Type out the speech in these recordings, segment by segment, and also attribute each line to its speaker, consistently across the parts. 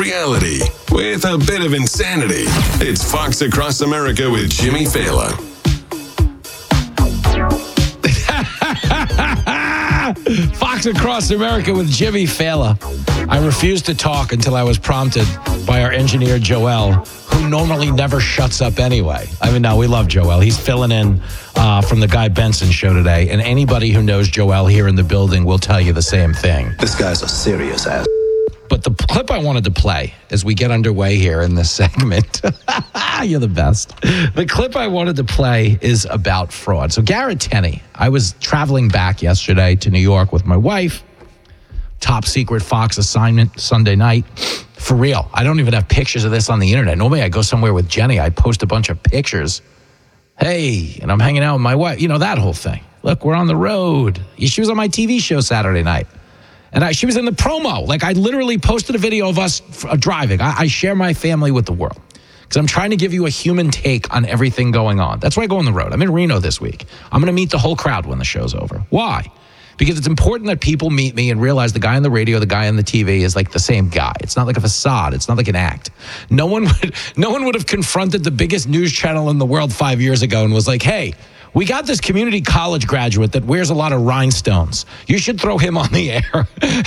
Speaker 1: Reality with a bit of insanity. It's Fox Across America with Jimmy Fallon.
Speaker 2: Fox Across America with Jimmy Fallon. I refused to talk until I was prompted by our engineer, Joel, who normally never shuts up anyway. I mean, no, we love Joel. He's filling in from the Guy Benson show today. And anybody who knows Joel here in the building will tell you the same thing.
Speaker 3: This guy's a serious ass.
Speaker 2: But the clip I wanted to play as we get underway here in this segment, you're the best. The clip I wanted to play is about fraud. So Garrett Tenney, I was traveling back yesterday to New York with my wife. Top secret Fox assignment Sunday night. For real, I don't even have pictures of this on the internet. Normally I go somewhere with Jenny, I post a bunch of pictures. Hey, and I'm hanging out with my wife. You know, that whole thing. Look, we're on the road. She was on my TV show Saturday night. And she was in the promo. Like, I literally posted a video of us driving. I share my family with the world because I'm trying to give you a human take on everything going on. That's why I go on the road. I'm in Reno this week. I'm going to meet the whole crowd when the show's over. Why? Because it's important that people meet me and realize the guy on the radio, the guy on the TV is like the same guy. It's not like a facade. It's not like an act. No one would have confronted the biggest news channel in the world 5 years ago and was like, hey, we got this community college graduate that wears a lot of rhinestones. You should throw him on the air.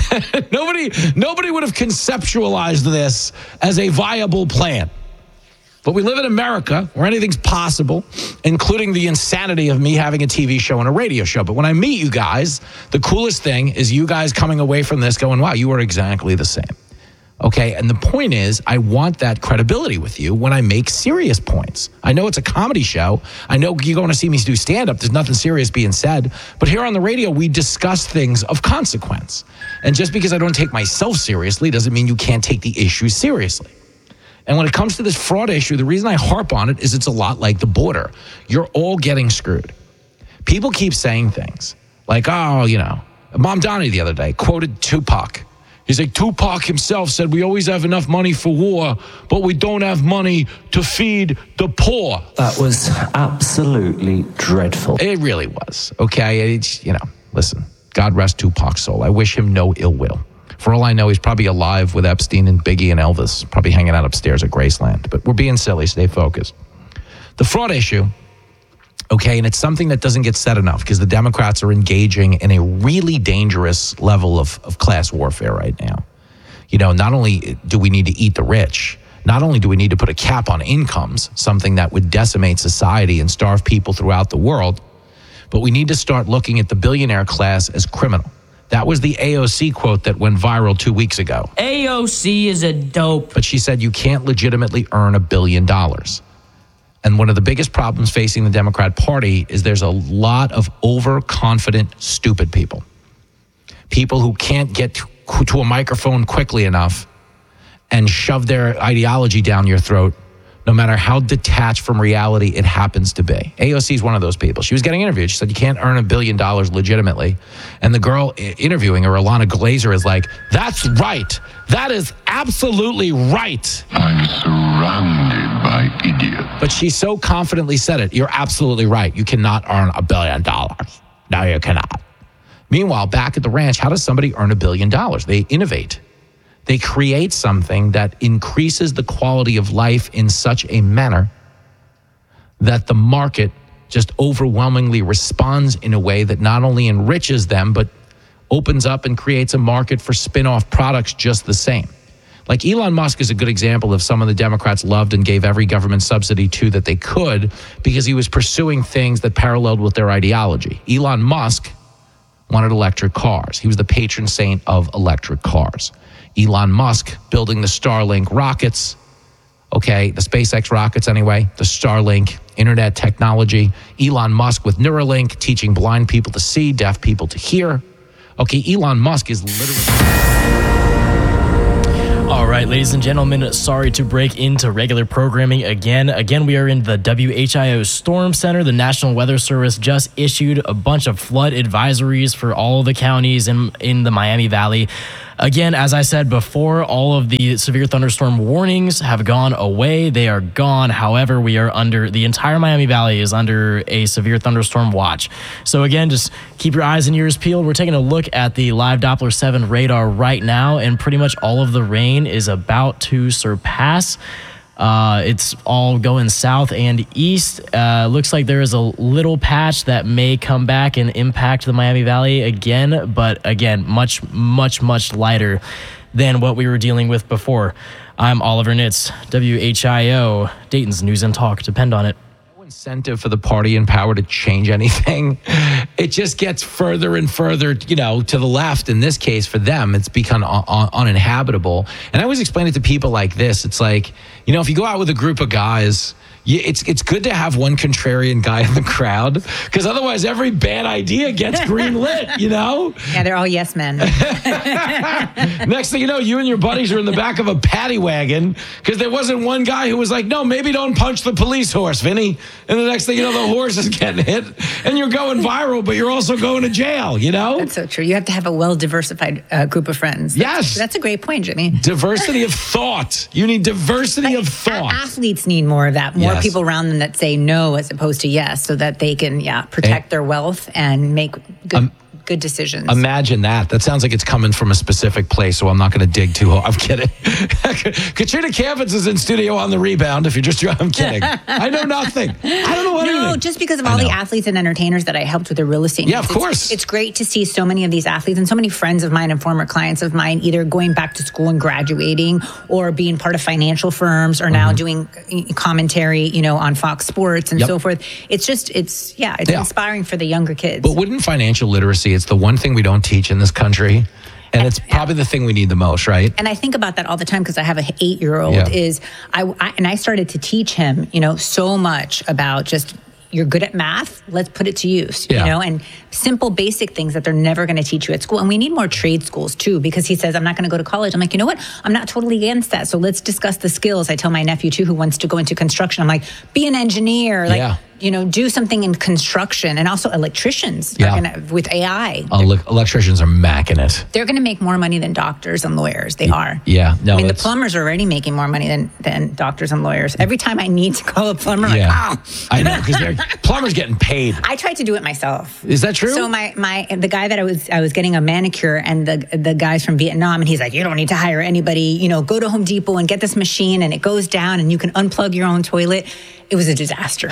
Speaker 2: Nobody would have conceptualized this as a viable plan. But we live in America where anything's possible, including the insanity of me having a TV show and a radio show. But when I meet you guys, the coolest thing is you guys coming away from this going, wow, you are exactly the same. Okay, and the point is, I want that credibility with you when I make serious points. I know it's a comedy show. I know you're going to see me do stand-up. There's nothing serious being said. But here on the radio, we discuss things of consequence. And just because I don't take myself seriously doesn't mean you can't take the issue seriously. And when it comes to this fraud issue, the reason I harp on it is it's a lot like the border. You're all getting screwed. People keep saying things like, oh, you know, Mom Donnie the other day quoted Tupac. He's like, Tupac himself said, we always have enough money for war, but we don't have money to feed the poor.
Speaker 4: That was absolutely dreadful.
Speaker 2: It really was. Okay, listen, God rest Tupac's soul. I wish him no ill will. For all I know, he's probably alive with Epstein and Biggie and Elvis, probably hanging out upstairs at Graceland. But we're being silly, stay focused. The fraud issue, okay, and it's something that doesn't get said enough because the Democrats are engaging in a really dangerous level of class warfare right now. You know, not only do we need to eat the rich, not only do we need to put a cap on incomes, something that would decimate society and starve people throughout the world, but we need to start looking at the billionaire class as criminal. That was the AOC quote that went viral 2 weeks ago.
Speaker 5: AOC is a dope.
Speaker 2: But she said you can't legitimately earn $1 billion. And one of the biggest problems facing the Democrat Party is there's a lot of overconfident, stupid people. People who can't get to a microphone quickly enough and shove their ideology down your throat, no matter how detached from reality it happens to be. AOC is one of those people. She was getting interviewed. She said, you can't earn $1 billion legitimately. And the girl interviewing her, Ilana Glazer, is like, that's right. That is absolutely right.
Speaker 6: I'm surrounded by idiots.
Speaker 2: But she so confidently said it. You're absolutely right. You cannot earn $1 billion. No, you cannot. Meanwhile, back at the ranch, how does somebody earn $1 billion? They innovate. They create something that increases the quality of life in such a manner that the market just overwhelmingly responds in a way that not only enriches them, but opens up and creates a market for spin-off products just the same. Like Elon Musk is a good example of someone the Democrats loved and gave every government subsidy to that they could because he was pursuing things that paralleled with their ideology. Elon Musk wanted electric cars. He was the patron saint of electric cars. Elon Musk building the Starlink rockets, okay, the SpaceX rockets anyway, the Starlink internet technology. Elon Musk with Neuralink, teaching blind people to see, deaf people to hear. Okay, Elon Musk is literally...
Speaker 7: All right, ladies and gentlemen, sorry to break into regular programming again. Again, we are in the WHIO Storm Center. The National Weather Service just issued a bunch of flood advisories for all of the counties in the Miami Valley. Again, as I said before, all of the severe thunderstorm warnings have gone away. They are gone. However, the entire Miami Valley is under a severe thunderstorm watch. So again, just keep your eyes and ears peeled. We're taking a look at the live Doppler 7 radar right now, and pretty much all of the rain is about to surpass. It's all going south and east. Looks like there is a little patch that may come back and impact the Miami Valley again, but again, much, much, much lighter than what we were dealing with before. I'm Oliver Nitz, WHIO, Dayton's News and Talk. Depend on it.
Speaker 2: Incentive for the party in power to change anything. It just gets further and further, to the left. In this case, for them, it's become uninhabitable. And I always explain it to people like this. It's like, if you go out with a group of guys, it's good to have one contrarian guy in the crowd, because otherwise every bad idea gets green lit,
Speaker 3: Yeah, they're all yes men.
Speaker 2: Next thing you know, you and your buddies are in the back of a paddy wagon because there wasn't one guy who was like, no, maybe don't punch the police horse, Vinny. And the next thing you know, the horse is getting hit and you're going viral, but you're also going to jail,
Speaker 3: That's so true. You have to have a well-diversified group of friends.
Speaker 2: Yes.
Speaker 3: That's a great point, Jimmy.
Speaker 2: Diversity of thought. You need diversity of thought.
Speaker 3: Athletes need more of that. More people around them that say no as opposed to yes, so that they can protect their wealth and make good decisions.
Speaker 2: Imagine that. That sounds like it's coming from a specific place, so I'm not going to dig too hard. I'm kidding. Katrina Campins is in studio on the rebound. If you're just, I'm kidding. I know nothing. I don't know anything.
Speaker 3: No, just because of all the athletes and entertainers that I helped with their real estate.
Speaker 2: Yeah, of course.
Speaker 3: It's great to see so many of these athletes and so many friends of mine and former clients of mine either going back to school and graduating or being part of financial firms or now doing commentary, on Fox Sports and so forth. It's just, it's inspiring for the younger kids.
Speaker 2: But wouldn't financial literacy, it's the one thing we don't teach in this country. And it's probably the thing we need the most, right?
Speaker 3: And I think about that all the time because I have an 8-year-old. I started to teach him, so much about just you're good at math, let's put it to use, and simple, basic things that they're never going to teach you at school. And we need more trade schools too, because he says, I'm not going to go to college. I'm like, you know what? I'm not totally against that. So let's discuss the skills. I tell my nephew too, who wants to go into construction. I'm like, be an engineer. Do something in construction, and also electricians are gonna, with AI.
Speaker 2: Electricians are macking it.
Speaker 3: They're going to make more money than doctors and lawyers. They are.
Speaker 2: Yeah. No,
Speaker 3: the plumbers are already making more money than doctors and lawyers. Every time I need to call a plumber, I'm like,
Speaker 2: I know, because plumbers getting paid.
Speaker 3: I tried to do it myself.
Speaker 2: Is that true?
Speaker 3: So the guy that I was getting a manicure, and the guy's from Vietnam, and he's like, you don't need to hire anybody. Go to Home Depot and get this machine, and it goes down, and you can unplug your own toilet. It was a disaster.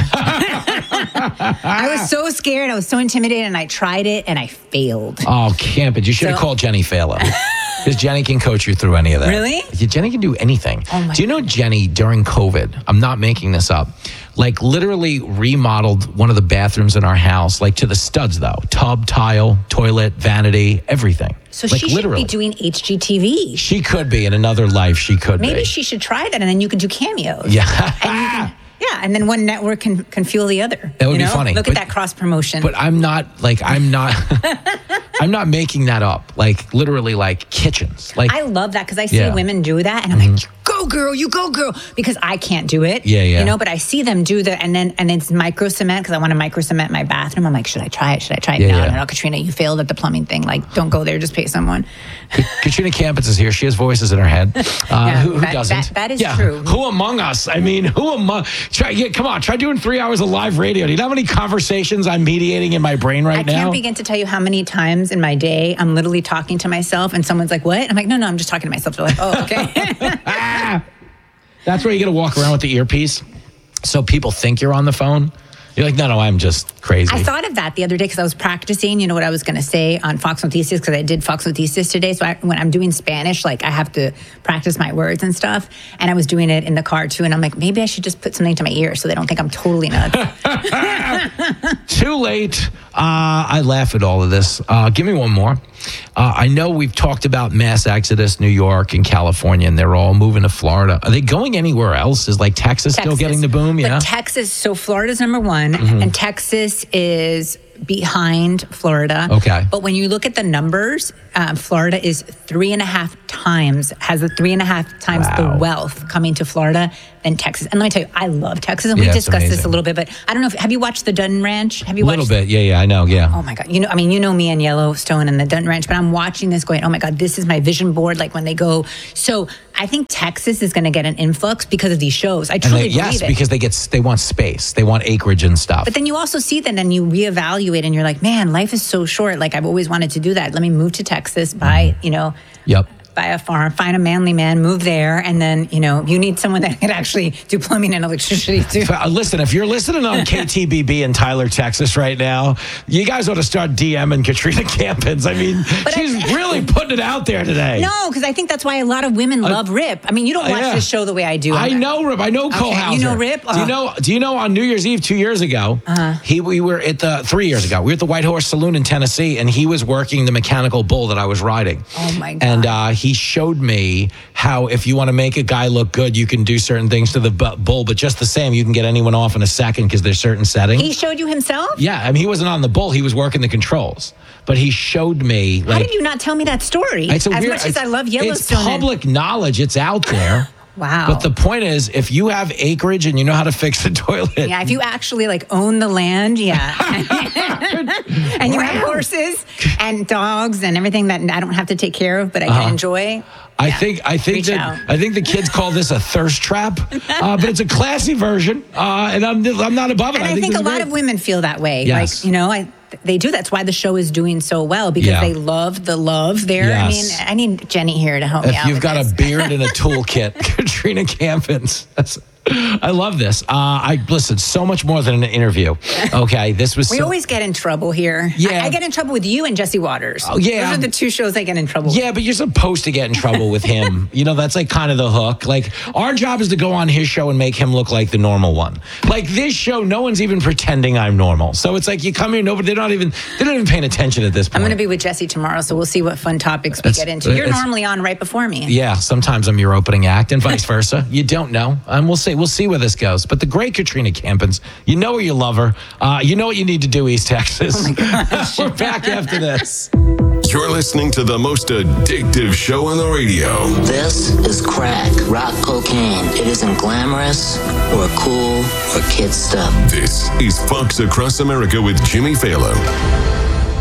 Speaker 3: I was so scared. I was so intimidated, and I tried it, and I failed.
Speaker 2: Oh, camp it. You should have called Jenny Falo. Because Jenny can coach you through any of that.
Speaker 3: Really?
Speaker 2: Yeah, Jenny can do anything.
Speaker 3: Oh my
Speaker 2: do you know Jenny, during COVID, I'm not making this up, literally remodeled one of the bathrooms in our house, to the studs, though. Tub, tile, toilet, vanity, everything.
Speaker 3: So she should be doing HGTV.
Speaker 2: She could be. In another life, she could be.
Speaker 3: Maybe she should try that, and then you can do cameos.
Speaker 2: Yeah.
Speaker 3: And then one network can fuel the other.
Speaker 2: That would be funny.
Speaker 3: Look at that cross promotion.
Speaker 2: But I'm not I'm not making that up. Literally kitchens.
Speaker 3: I love that because I see women do that, and I'm like, go girl, you go girl, because I can't do it.
Speaker 2: Yeah.
Speaker 3: But I see them do that, and it's micro cement because I want to micro cement my bathroom. I'm like, should I try it? No, Katrina, you failed at the plumbing thing. Don't go there. Just pay someone.
Speaker 2: Katrina Campins is here. She has voices in her head. Who doesn't?
Speaker 3: That is true.
Speaker 2: Who among us? I mean, come on, try doing 3 hours of live radio. Do you know how many conversations I'm mediating in my brain right now?
Speaker 3: I can't begin to tell you how many times in my day I'm literally talking to myself, and someone's like, what? I'm like, no, I'm just talking to myself. They're like, oh, okay.
Speaker 2: That's where you got to walk around with the earpiece so people think you're on the phone. You're like, no, I'm just crazy.
Speaker 3: I thought of that the other day because I was practicing, what I was going to say on Fox Noticias, because I did Fox Noticias today. So when I'm doing Spanish, I have to practice my words and stuff. And I was doing it in the car too. And I'm like, maybe I should just put something to my ear so they don't think I'm totally nuts.
Speaker 2: Too late. I laugh at all of this. Give me one more. I know we've talked about mass exodus, New York and California, and they're all moving to Florida. Are they going anywhere else? Is Texas still getting the boom? Yeah.
Speaker 3: But Texas, so Florida's number one, and Texas is behind Florida.
Speaker 2: Okay.
Speaker 3: But when you look at the numbers, Florida is 3.5 times, has the 3.5 times the wealth coming to Florida than Texas. And let me tell you, I love Texas. And we discussed this a little bit, but I don't know have you watched the Dutton Ranch? Have you watched?
Speaker 2: A little bit. Yeah, I know. Yeah.
Speaker 3: Oh my God. You know me and Yellowstone and the Dutton Ranch, but I'm watching this going, oh my God, this is my vision board. Like when they go. So I think Texas is going to get an influx because of these shows. I truly believe it.
Speaker 2: Yes, because they want space. They want acreage and stuff.
Speaker 3: But then you also see that and you reevaluate and you're like, man, life is so short. Like I've always wanted to do that. Let me move to Texas, buy a farm, find a manly man, move there, and then, you need someone that can actually do plumbing and electricity too.
Speaker 2: Listen, if you're listening on KTBB in Tyler, Texas right now, you guys ought to start DMing Katrina Campins. I mean, she's really putting it out there today.
Speaker 3: No, because I think that's why a lot of women love Rip. I mean, you don't watch this show the way I do.
Speaker 2: I know Rip. I know Cole Hauser.
Speaker 3: You know Rip?
Speaker 2: Do you know on New Year's Eve 2 years ago, we were at 3 years ago, we were at the White Horse Saloon in Tennessee, and he was working the mechanical bull that I was riding.
Speaker 3: Oh, my God.
Speaker 2: And he showed me how if you want to make a guy look good, you can do certain things to the bull, but just the same, you can get anyone off in a second because there's certain settings.
Speaker 3: He showed you himself?
Speaker 2: Yeah, I mean, he wasn't on the bull. He was working the controls. But he showed me.
Speaker 3: How did you not tell me that story? As much as I love Yellowstone.
Speaker 2: It's public knowledge. It's out there.
Speaker 3: Wow.
Speaker 2: But the point is, if you have acreage and you know how to fix the toilet.
Speaker 3: Yeah, if you actually own the land, yeah. And you have horses and dogs and everything that I don't have to take care of, but I can enjoy.
Speaker 2: I think the kids call this a thirst trap, but it's a classy version, and I'm not above it.
Speaker 3: And I think a lot of women feel that way.
Speaker 2: Yes.
Speaker 3: They do. That's why the show is doing so well, because they love the love there.
Speaker 2: Yes.
Speaker 3: I mean, I need Jenny here to help me out.
Speaker 2: If you've got a beard and a toolkit, Katrina Campins. I love this. I listen, so much more than an interview. Okay, this was.
Speaker 3: We always get in trouble here.
Speaker 2: Yeah,
Speaker 3: I get in trouble with you and Jesse Waters.
Speaker 2: Oh, yeah,
Speaker 3: those are the two shows I get in trouble.
Speaker 2: Yeah, but you're supposed to get in trouble with him. That's like kind of the hook. Like our job is to go on his show and make him look like the normal one. Like this show, no one's even pretending I'm normal. So it's like you come here, they're not even paying attention at this point.
Speaker 3: I'm going to be with Jesse tomorrow, so we'll see what fun topics we get into. You're normally on right before me.
Speaker 2: Yeah, sometimes I'm your opening act, and vice versa. You don't know, and we'll see. We'll see where this goes. But the great Katrina Campins, you know you love her. You know what you need to do, East Texas.
Speaker 3: Oh my gosh.
Speaker 2: We're back after this.
Speaker 1: You're listening to the most addictive show on the radio.
Speaker 8: This is crack, rock cocaine. It isn't glamorous or cool or kid stuff.
Speaker 1: This is Fox Across America with Jimmy Fallon.